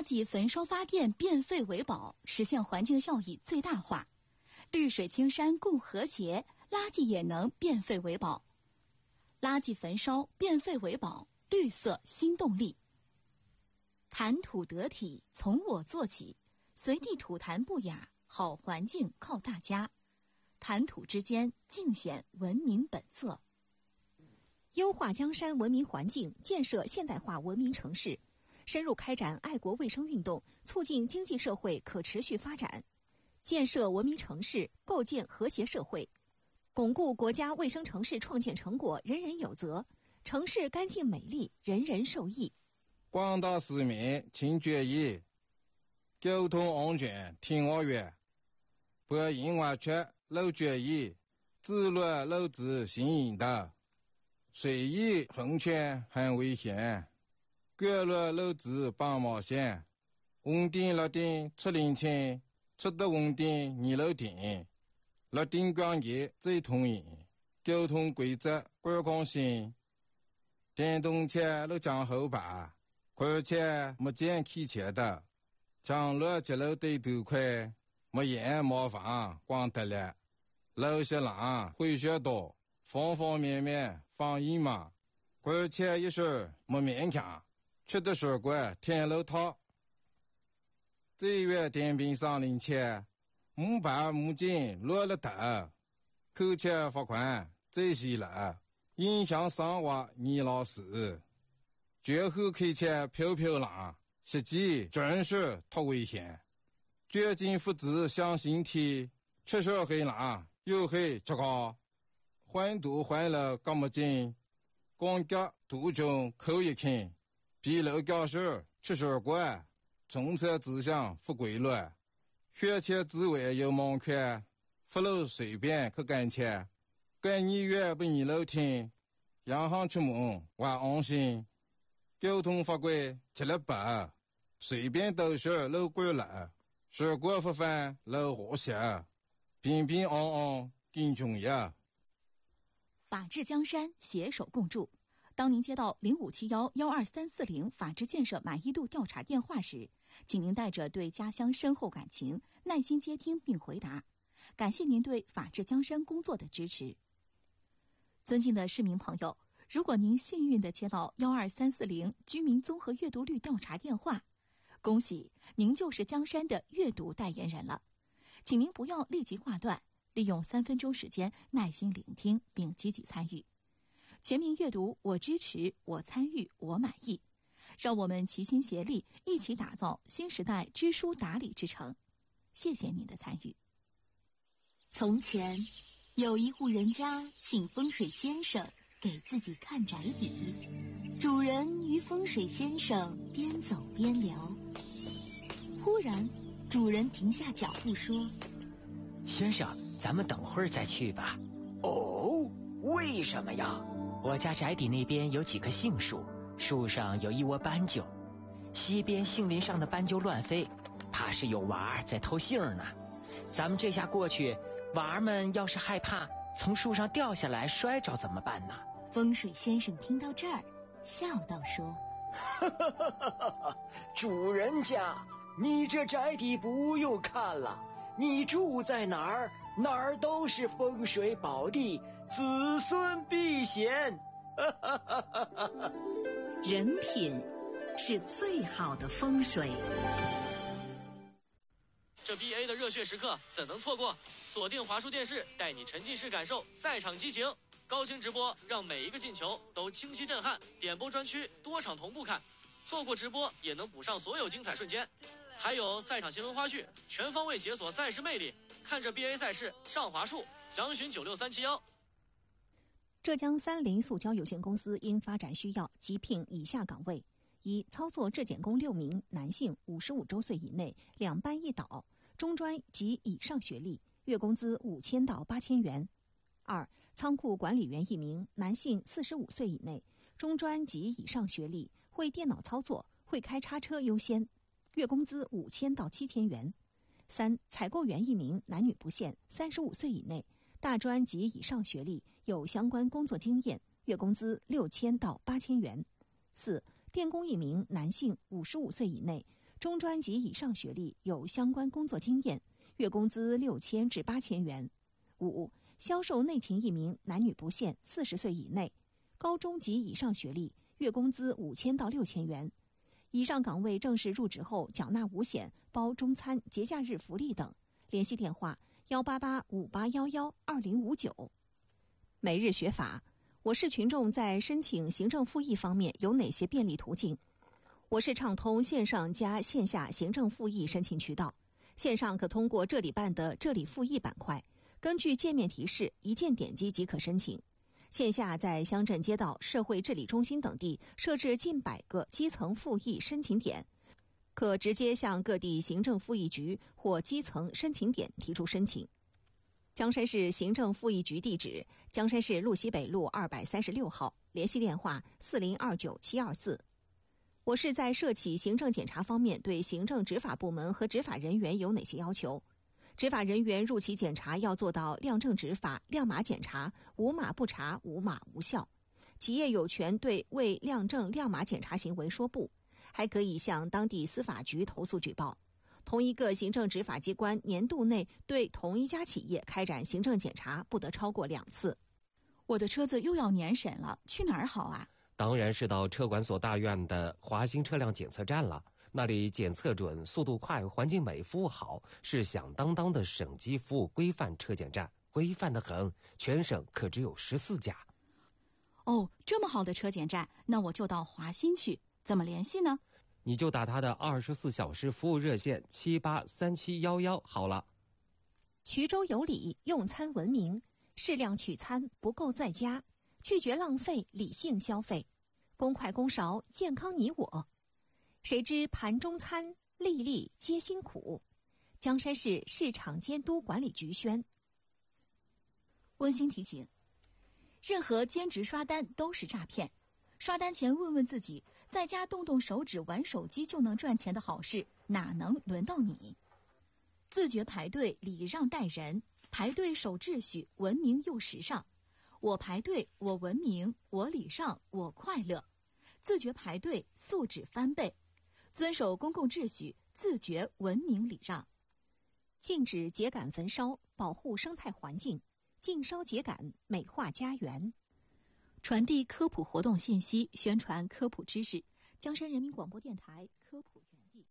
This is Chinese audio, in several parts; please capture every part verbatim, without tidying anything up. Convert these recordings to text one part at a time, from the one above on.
圾焚烧发电变废为宝，实现环境效益最大化。绿水青山共和谐，垃圾也能变废为宝。垃圾焚烧变废为宝，绿色新动力。谈吐得体，从我做起，随地吐痰不雅，好环境靠大家。谈吐之间，尽显文明本色。 优化江山文明环境，建设现代化文明城市，深入开展爱国卫生运动，促进经济社会可持续发展，建设文明城市，构建和谐社会，巩固国家卫生城市创建成果人人有责，城市干净美丽，人人受益。 广大市民请注意，交通安全听我话，不因为缺漏注意，自乱漏子行引导，随意横穿很危险，干乱漏子绑毛线，红灯绿灯出领清，出得红灯你漏停，绿灯光节最通行，交通规则观光性，电动车都讲后排，况且没见开车的，将路节路对头快，没眼没房光得了，路些浪会学多，方方面面防疫嘛，况且一时没勉强，吃的水果天路套，这月电瓶上领钱，木板木筋落了头，扣钱罚款这些了，影响生活你老师。绝后开车飘飘浪，实际真是太危险。绝境复制向心体，吃水黑浪又黑这个，环堵环了干么劲，光脚途中口一看，比楼教授吃水果，政策指向不规律，学前之外有门槛，不漏随便去干切，干你越不你漏听，洋行出门我安心。交通法规吃了白，随便都是漏规了，水果不犯漏和谐，平平安安更重要。 法治江山，携手共筑。当您接到零五七幺幺二三四零法治建设满意度调查电话时，请您带着对家乡深厚感情，耐心接听并回答。感谢您对法治江山工作的支持。尊敬的市民朋友，如果您幸运地接到幺二三四零居民综合阅读率调查电话，恭喜您就是江山的阅读代言人了。请您不要立即挂断，利用三分钟时间耐心聆听并积极参与。全民阅读，我支持，我参与，我满意。让我们齐心协力，一起打造新时代知书达理之城。谢谢您的参与。 从前有一户人家请风水先生给自己看宅邸，主人与风水先生边走边聊，忽然主人停下脚步说： 先生，咱们等会儿再去吧。 哦，为什么呀？ 我家宅邸那边有几棵杏树，树上有一窝斑鸠，西边杏林上的斑鸠乱飞，怕是有娃儿在偷杏呢。咱们这下过去，娃儿们要是害怕从树上掉下来摔着怎么办呢？ 风水先生听到这儿笑道说： 主人家，你这宅邸不用看了，你住在哪儿哪儿都是风水宝地，子孙避险。 人品是最好的风水。 这 B A 的热血时刻怎能错过？锁定华数电视，带你沉浸式感受赛场激情，高清直播让每一个进球都清晰震撼，点播专区多场同步看，错过直播也能补上所有精彩瞬间，还有赛场新闻花絮，全方位解锁赛事魅力。看着 B A 赛事上华数，详询九六三七幺。 浙江三菱塑胶有限公司因发展需要急聘以下岗位：一、操作质检工六名，男性，五十五周岁以内，两班一导，中专及以上学历，月工资五千到八千元。二、仓库管理员一名，男性，四十五岁以内，中专及以上学历，会电脑操作，会开叉车优先，月工资五千到七千元。三、采购员一名，男女不限，三十五岁以内，大专及以上学历，有相关工作经验，月工资六千到八千元。四、电工一名，男性，五十五岁以内， 中专及以上学历，有相关工作经验，月工资六千至八千元。五、销售内勤一名，男女不限，四十岁以内，高中及以上学历，月工资五千到六千元。以上岗位正式入职后缴纳五险，包中餐、节假日福利等。联系电话：幺八八五八幺幺二零五九。每日学法，我市群众在申请行政复议方面有哪些便利途径？我市畅通线上加线下行政复议申请渠道。线上可通过这里办的这里复议板块，根据界面提示一键点击即可申请。线下在乡镇街道、社会治理中心等地设置近百个基层复议申请点，可直接向各地行政复议局或基层申请点提出申请。江山市行政复议局地址：江山市路西北路二百三十六号，联系电话：四零二九七二四。我市在涉企行政检查方面对行政执法部门和执法人员有哪些要求？执法人员入企检查要做到亮正执法、亮码检查，无码不查，无码无效。企业有权对未亮正亮码检查行为说不，还可以向当地司法局投诉举报。同一个行政执法机关年度内对同一家企业开展行政检查不得超过两次。 我的车子又要年审了，去哪儿好啊？ 当然是到车管所大院的华新车辆检测站了，那里检测准、速度快、环境美、服务好，是响当当的省级服务规范车检站，规范得很，全省可只有十四家。 哦，这么好的车检站，那我就到华新去，怎么联系呢？ 你就打他的二十四小时服务热线七八三七幺幺好了。 衢州有礼，用餐文明，适量取餐，不够在家，拒绝浪费，理性消费，公筷公勺，健康你我。谁知盘中餐，粒粒皆辛苦。江山市市场监督管理局宣。 温馨提醒：任何兼职刷单都是诈骗。刷单前问问自己，在家动动手指玩手机就能赚钱的好事，哪能轮到你？自觉排队，礼让待人，排队守秩序，文明又时尚。我排队，我文明，我礼让，我快乐。自觉排队，素质翻倍。遵守公共秩序，自觉文明礼让。 禁止秸秆焚烧，保护生态环境。禁烧秸秆，美化家园。 传递科普活动信息，宣传科普知识。江山人民广播电台科普园地。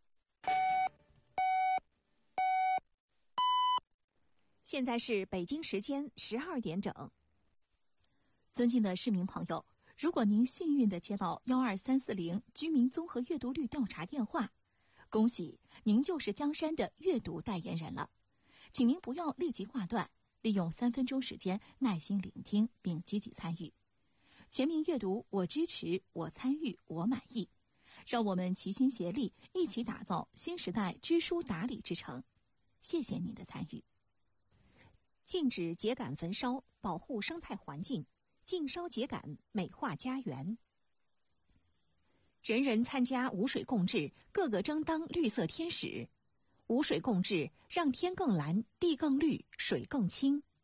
现在是北京时间十二点整。 尊敬的市民朋友，如果您幸运地接到幺二三四零居民综合阅读率调查电话，恭喜您就是江山的阅读代言人了。请您不要立即挂断，利用三分钟时间耐心聆听并积极参与。全民阅读，我支持，我参与，我满意。让我们齐心协力，一起打造新时代知书达理之城。谢谢您的参与。 禁止秸秆焚烧，保护生态环境。禁烧秸秆，美化家园。人人参加无水共治，个个争当绿色天使。无水共治，让天更蓝，地更绿，水更清。